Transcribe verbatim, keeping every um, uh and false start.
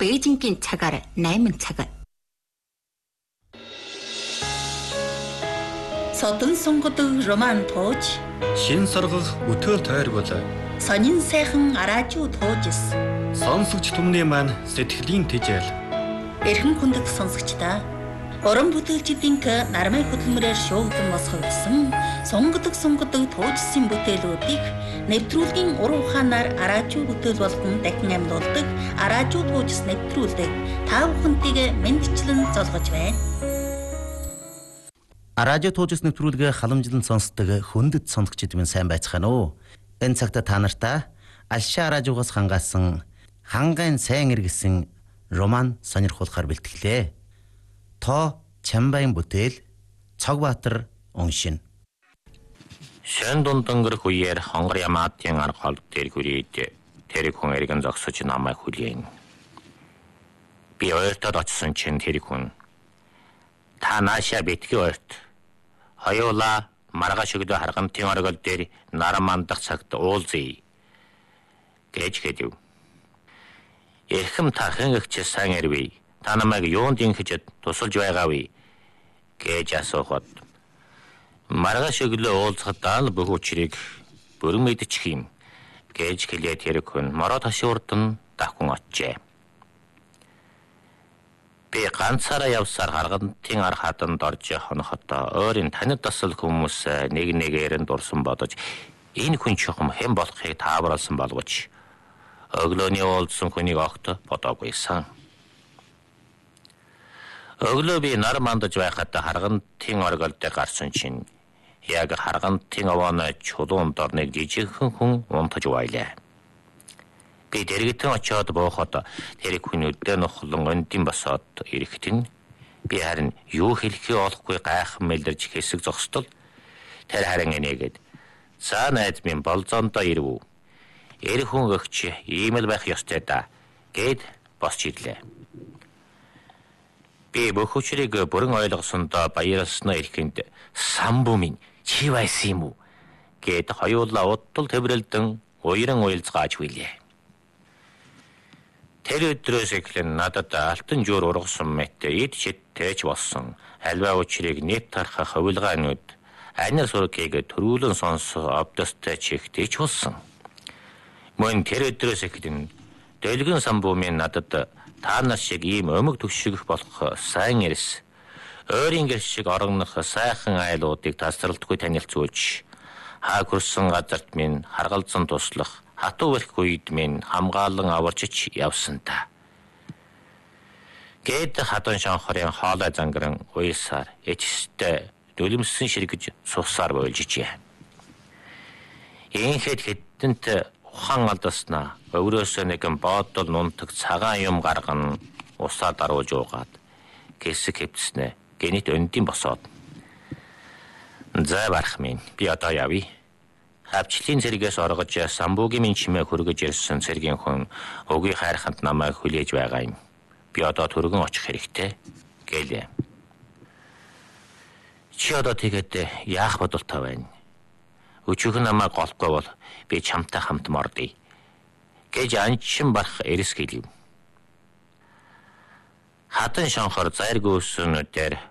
Бээжингийн цагаар найман цаг. Содон сонгодог роман тууж, шин соргох өтөөл тойргол, сонин сайхан араажуу туужс. Сонсогч түмний маань сэтгэлийн тэжээл. Эрхэм хүндэт сонсогчдаа уран бүтээлчдийн нармай хөдөлмөрөөр шуугдан босгогдсон сонгодог сонгодог туужсын бүтээлүүдийг нэвтрүүлгийн уран ухаанаар араажуу бүтээл болгон дахин амьлуулдаг араажуу туужс нэвтрүүлдэг та бүхэнтэйг мэндчлэн золгож байна. Араажуу туужс нэвтрүүлгээ халамжлан сонсдог хүндэт сонсогчид минь сайн байцгаана уу? Энэ цагта та нартай Алшаа араажуугаас хангаасан хангайн сайн иргэсэн роман сонирхуулахаар бэлтгэлээ. Тоо Чамбайн бүтээл Цогбаатар уншина. Шэн дундангэр хүээр хонгор ямаатын арга хол дээр хүрээд тэр хүн эргэн зогсож намайг хүлээн. Би ойртод очсон чинь тэр хүн та нааша битгий ойрт хоёулаа маргааш өгдөө харгамтын оргил дээр наран мандах цагт уулзъя гэж хэлв. Эрхэм тахан ихч сайн ирвэ. Та намайг юунд ингэж тусалж байгаа вэ гэж асуухад маргааш өглөө уулзахдаа л бүх учрыг бүрэн мэдчих юм гэж хэлээд тэр хүн мороо ташуурдан дахин очжээ. Би ганцаараа явсаар харгантын ар хаданд орж хонохотоо өөрийн танид тасал хүмүүс нэг нэгээр нь дурсан бодож энэ хүн чухам хэн болохыг тааварлсан боловч өглөөний уулзсан хүнийг огт бодоагүйсэн. Өглөө би нар мандаж байхад харгантын оргил дээр гарсан чинь яг харгантын овооны чулуун дор нэг жижигхэн хүн унтаж байлаа. Би дэрэгтэн очиод бооход тэр хүн өдөө нухлан өндийн босоод ирэхтэн би харин юу хэлэхээ олохгүй гайхан мэлдэрч хэсэг зогсдол тэр харин энийгээд за найз минь болзоондоо ирв. Эр хүн өгч ийм л байх ёстой да гэд босч ирлээ. Би бүх учрыг бүрэн ойлгосондоо баярлснаа ирэхэд самбуу минь чи байсан юм уу гэд хоёулаа удтал тэмрэлдэн уяран уйлцгааж хүлээ. Тэр өдрөөс эхлэн надад алтан жуур ургасан мэт эд шидтэйч болсон альва учрыг нэт тархах хувилгаанууд анир сургийг төрүүлэн сонсох обдостой чихтэйч болсон. Мөн тэр өдрөөс эхлэн дэлгэн самбуу минь надад та нар шиг ийм өмг төгшгөх болох сайн эрс өөрийн гэр шиг оронгох сайхан айлуудыг тасралтгүй танилцуулж хаа хүрсэн газарт минь харгалзан туслах хатуу бэлх үед минь хамгаалан аварчиж явсан та. Гэт хатан шанхарын хоолой зангаран уйлсаар эцэстэй дүлэмсэн ширгэж суусаар бойлжижээ. Ийхэд хэдэнт ухаан алдаснаа өврөөсөө нэгэн боодол нунтаг цагаан юм гарган усаар даруулж уугаад гэсэг хэвтснэ гэнэт өндийн босоод за барах минь би одоо явъя. Хавчлын цэргээс оргож самбуугийн минь чимээ хөргөж ирсэн цэргийн хүн өгийн хайрханд намайг хүлээж байгаа юм. Би одоо түргэн очих хэрэгтэй гэлээ. Чи одоо тэгээд яах бодолтой байна? Өчигдөр намайг голохгүй бол би чамтай хамт мордъя гэж анчин барах эрс хэлв. Хатан шанхор зайргүйсэн дээр